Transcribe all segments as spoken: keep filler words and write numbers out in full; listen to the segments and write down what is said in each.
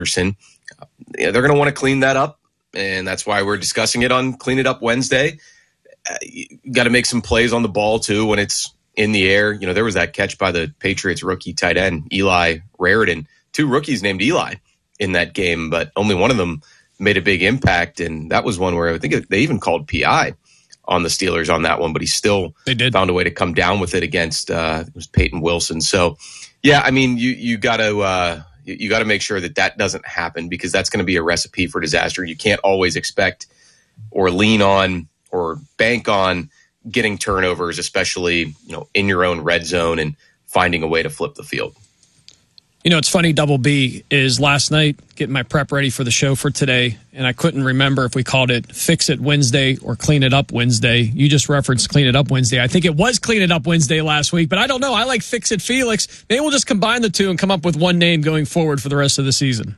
Anderson. Yeah, they're going to want to clean that up, and that's why we're discussing it on Clean It Up Wednesday. Uh, you got to make some plays on the ball, too, when it's in the air. You know, there was that catch by the Patriots rookie tight end, Eli Raritan. Two rookies named Eli in that game, but only one of them made a big impact, and that was one where I think they even called P I on the Steelers on that one, but he still they did. found a way to come down with it against uh, it was Peyton Wilson. So, yeah, I mean, you you got to uh, you, you got to make sure that that doesn't happen, because that's going to be a recipe for disaster. You can't always expect or lean on or bank on getting turnovers, especially, you know, in your own red zone and finding a way to flip the field. You know, it's funny, Double B, is last night getting my prep ready for the show for today, and I couldn't remember if we called it Fix It Wednesday or Clean It Up Wednesday. You just referenced Clean It Up Wednesday. I think it was Clean It Up Wednesday last week, but I don't know. I like Fix It Felix. Maybe we'll just combine the two and come up with one name going forward for the rest of the season.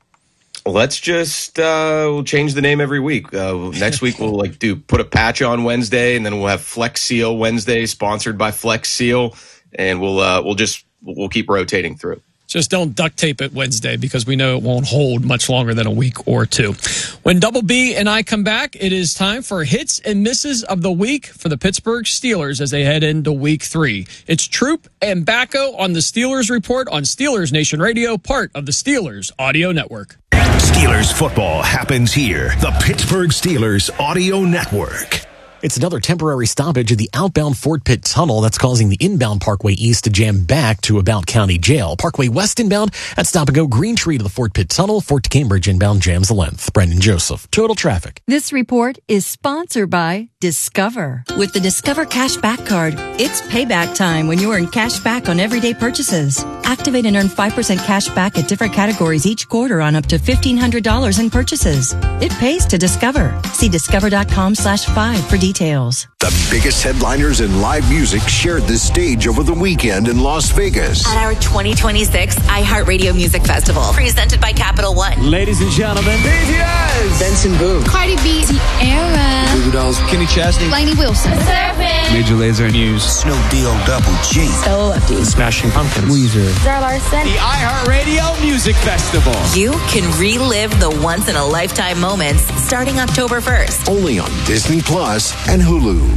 Let's just uh, we'll change the name every week. Uh, next week we'll like do put a patch on Wednesday, and then we'll have Flex Seal Wednesday, sponsored by Flex Seal, and we'll uh, we'll just we'll keep rotating through. Just don't duct tape it Wednesday, because we know it won't hold much longer than a week or two. When Double B and I come back, it is time for hits and misses of the week for the Pittsburgh Steelers as they head into week three. It's Troop and Bacco on the Steelers Report on Steelers Nation Radio, part of the Steelers Audio Network. Steelers football happens here. The Pittsburgh Steelers Audio Network. It's another temporary stoppage at the outbound Fort Pitt Tunnel that's causing the inbound Parkway East to jam back to About County Jail. Parkway West inbound at Stop and Go Green Tree to the Fort Pitt Tunnel. Fort to Cambridge inbound jams the length. Brendan Joseph, Total Traffic. This report is sponsored by Discover. With the Discover Cashback Card, it's payback time when you earn cash back on everyday purchases. Activate and earn five percent cash back at different categories each quarter on up to fifteen hundred dollars in purchases. It pays to Discover. See discover.com slash five for details. The biggest headliners in live music shared the stage over the weekend in Las Vegas. At our twenty twenty-six iHeartRadio Music Festival, presented by Capital One. Ladies and gentlemen, B T S, Benson Boone, Cardi B, Tierra, Goo Goo Dolls, Kenny Chesney, Lainey Wilson, Surfing, Major Lazer, News, Snoop D-O Double G, Stella Lefty, Smashing Pumpkins, Weezer, Zara Larson. The iHeartRadio Music Festival. You can relive the once-in-a-lifetime moments starting October first. Only on Disney Plus and Hulu.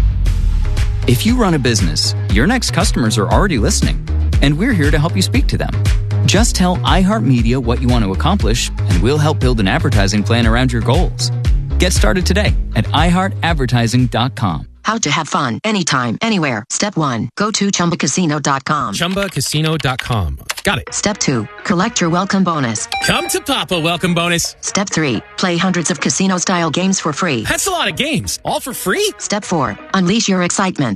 If you run a business, your next customers are already listening, and we're here to help you speak to them. Just tell iHeartMedia what you want to accomplish, and we'll help build an advertising plan around your goals. Get started today at i heart advertising dot com. How to have fun anytime, anywhere. Step one, go to chumba casino dot com. chumba casino dot com. Got it. Step two, collect your welcome bonus. Come to Papa welcome bonus. Step three, play hundreds of casino-style games for free. That's a lot of games. All for free? Step four, unleash your excitement.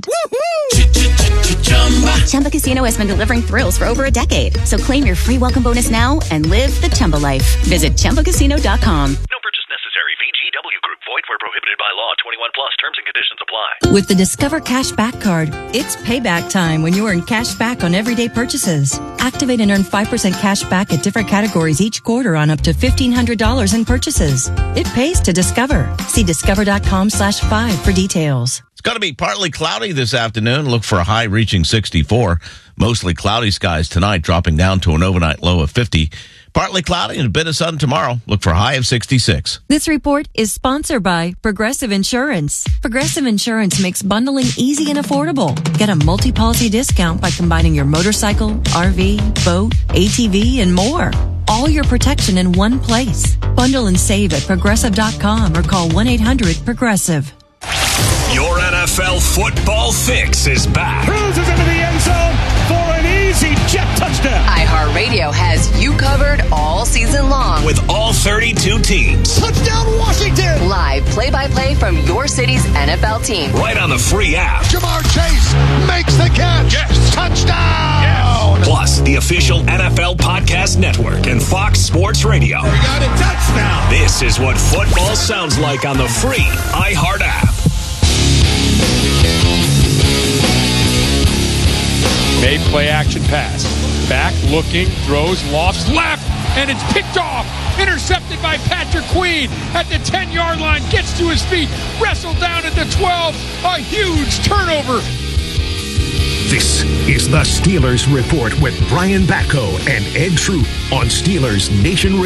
Chumba Casino has been delivering thrills for over a decade. So claim your free welcome bonus now and live the Chumba life. Visit chumba casino dot com. No purchase necessary. V G W Group. Void where prohibited by law. twenty-one plus. Terms and conditions apply. With the Discover Cashback Card, it's payback time when you earn cash back on everyday purchases. Activate and earn five percent cash back at different categories each quarter on up to fifteen hundred dollars in purchases. It pays to Discover. See discover.com slash five for details. It's going to be partly cloudy this afternoon. Look for a high reaching sixty-four. Mostly cloudy skies tonight, dropping down to an overnight low of fifty. Partly cloudy and a bit of sun tomorrow. Look for a high of sixty-six. This report is sponsored by Progressive Insurance. Progressive Insurance makes bundling easy and affordable. Get a multi-policy discount by combining your motorcycle, R V, boat, A T V, and more. All your protection in one place. Bundle and save at progressive dot com or call one eight hundred progressive. Your N F L football fix is back. Cruises into the end zone for an easy jet touchdown. iHeartRadio has you covered all season long. With all thirty-two teams. Touchdown Washington. Live play-by-play from your city's N F L team. Right on the free app. Jamar Chase makes the catch. Yes. Touchdown. Yes. Plus, the official N F L Podcast Network and Fox Sports Radio. We got a touchdown. This is what football sounds like on the free iHeart app. Made play action pass. Back looking, throws, lofts left, and it's picked off. Intercepted by Patrick Queen at the ten-yard line. Gets to his feet, wrestled down at the twelve. A huge turnover. This is the Steelers Report with Brian Batko and Ed Troop on Steelers Nation Radio.